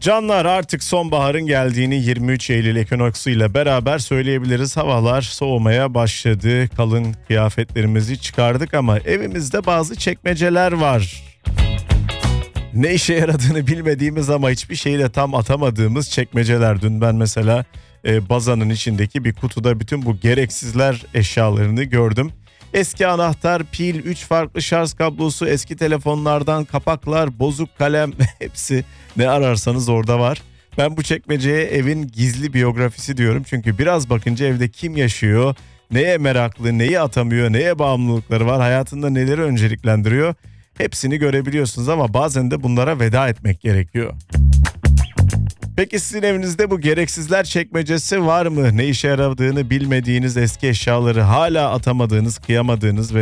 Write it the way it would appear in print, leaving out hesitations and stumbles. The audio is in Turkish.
Canlar, artık sonbaharın geldiğini 23 Eylül ekinoksuyla beraber söyleyebiliriz. Havalar soğumaya başladı. Kalın kıyafetlerimizi çıkardık ama evimizde bazı çekmeceler var. Ne işe yaradığını bilmediğimiz ama hiçbir şeyi de tam atamadığımız çekmeceler. Dün ben mesela bazanın içindeki bir kutuda bütün bu gereksizler eşyalarını gördüm. Eski anahtar, pil, 3 farklı şarj kablosu, eski telefonlardan kapaklar, bozuk kalem, hepsi ne ararsanız orada var. Ben bu çekmeceye evin gizli biyografisi diyorum. Çünkü biraz bakınca evde kim yaşıyor, neye meraklı, neyi atamıyor, neye bağımlılıkları var, hayatında neleri önceliklendiriyor, hepsini görebiliyorsunuz ama bazen de bunlara veda etmek gerekiyor. Peki sizin evinizde bu gereksizler çekmecesi var mı? Ne işe yaradığını bilmediğiniz eski eşyaları hala atamadığınız, kıyamadığınız ve